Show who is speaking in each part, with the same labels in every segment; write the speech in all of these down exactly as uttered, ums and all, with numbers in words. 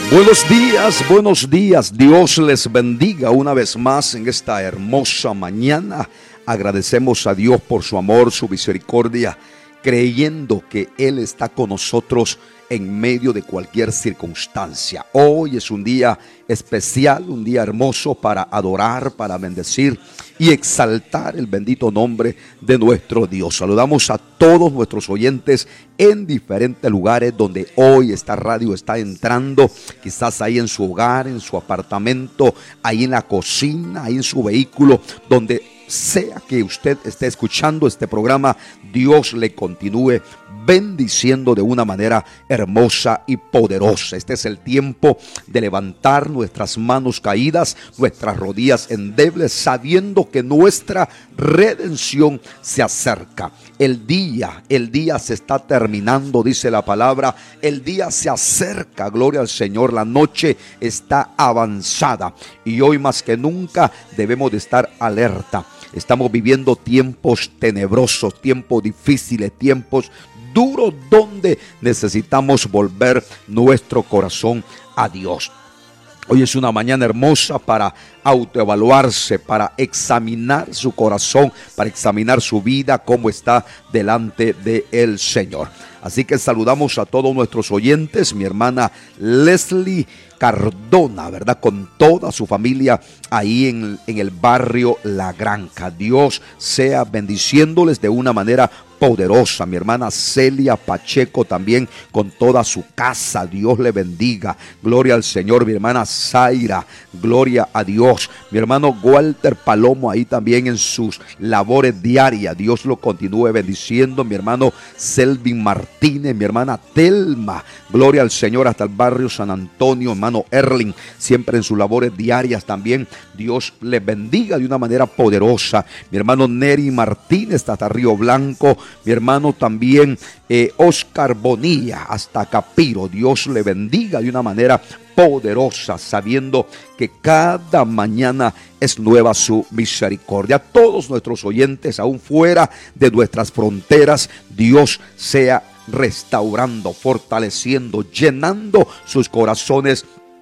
Speaker 1: Buenos días, buenos días. Dios les bendiga una vez más en esta hermosa mañana. Agradecemos a Dios por su amor, su misericordia, creyendo que Él está con nosotros en medio de cualquier circunstancia. Hoy es un día especial, un día hermoso para adorar, para bendecir y exaltar el bendito nombre de nuestro Dios. Saludamos a todos nuestros oyentes en diferentes lugares donde hoy esta radio está entrando, quizás ahí en su hogar, en su apartamento, ahí en la cocina, ahí en su vehículo, donde sea que usted esté escuchando este programa. Dios le continúe bendiciendo de una manera hermosa y poderosa. Este es el tiempo de levantar nuestras manos caídas, nuestras rodillas endebles, sabiendo que nuestra redención se acerca. El día, el día se está terminando, dice la palabra. El día se acerca, gloria al Señor. La noche está avanzada y hoy más que nunca debemos de estar alerta. Estamos viviendo tiempos tenebrosos, tiempos difíciles, tiempos duros donde necesitamos volver nuestro corazón a Dios. Hoy es una mañana hermosa para autoevaluarse, para examinar su corazón, para examinar su vida, cómo está delante del Señor. Así que saludamos a todos nuestros oyentes, mi hermana Leslie Cardona, ¿verdad? Con toda su familia ahí en, en el barrio La Granja. Dios sea bendiciéndoles de una manera poderosa. Mi hermana Celia Pacheco también con toda su casa. Dios le bendiga. Gloria al Señor. Mi hermana Zaira. Gloria a Dios. Mi hermano Walter Palomo ahí también en sus labores diarias. Dios lo continúe bendiciendo. Mi hermano Selvin Martínez. Mi hermana Telma. Gloria al Señor hasta el barrio San Antonio. Hermano Erling siempre en sus labores diarias también. Dios le bendiga de una manera poderosa. Mi hermano Neri Martínez hasta Río Blanco. Mi hermano también eh, Oscar Bonilla hasta Capiro. Dios le bendiga de una manera poderosa, sabiendo que cada mañana es nueva su misericordia. Todos nuestros oyentes, aún fuera de nuestras fronteras, Dios sea restaurando, fortaleciendo, llenando sus corazones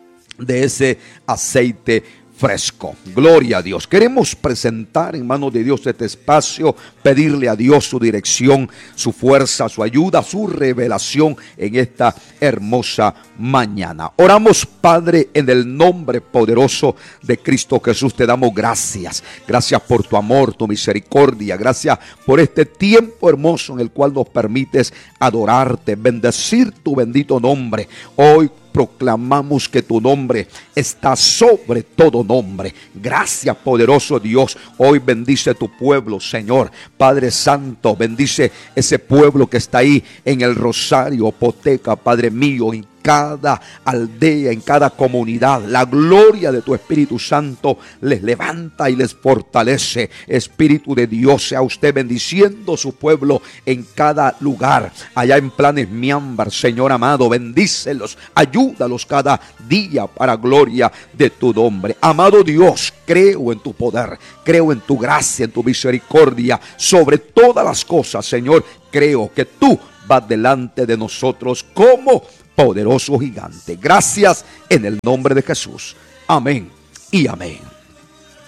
Speaker 1: de ese aceite fresco. Gloria a Dios. Queremos presentar en manos de Dios este espacio, pedirle a Dios su dirección, su fuerza, su ayuda, su revelación en esta hermosa mañana. Oramos, Padre, en el nombre poderoso de Cristo Jesús. Te damos gracias. Gracias por tu amor, tu misericordia. Gracias por este tiempo hermoso en el cual nos permites adorarte, bendecir tu bendito nombre. Hoy proclamamos que tu nombre está sobre todo nombre. Gracias, poderoso Dios. Hoy bendice tu pueblo, Señor. Padre Santo, bendice ese pueblo que está ahí en el Rosario, Poteca, Padre mío, en cada aldea, en cada comunidad. La gloria de tu Espíritu Santo les levanta y les fortalece. Espíritu de Dios, sea usted bendiciendo su pueblo en cada lugar. Allá en Planes Miámbar, Señor amado, bendícelos, ayúdalos cada día para gloria de tu nombre. Amado Dios, creo en tu poder, creo en tu gracia, en tu misericordia. Sobre todas las cosas, Señor, creo que tú vas delante de nosotros como poderoso gigante. Gracias en el nombre de Jesús. Amén y amén.